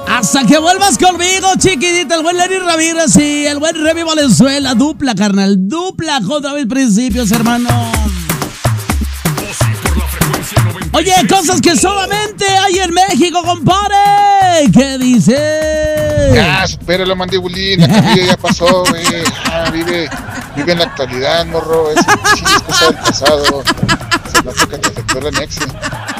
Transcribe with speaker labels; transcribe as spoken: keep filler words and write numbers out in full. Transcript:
Speaker 1: Hasta que vuelvas conmigo, chiquitita. El buen Lenny Ramírez y el buen Remy Valenzuela. Dupla, carnal. Dupla contra mis principios, hermano. Oye, cosas que solamente hay en México, compadre. ¿Qué dice?
Speaker 2: Ya, supéralo, mandibulín. La carrilla ya pasó, güey. Ah, vive, vive en la actualidad, morro. Es, es cosa del pasado. Se nota que te afectó el anexo.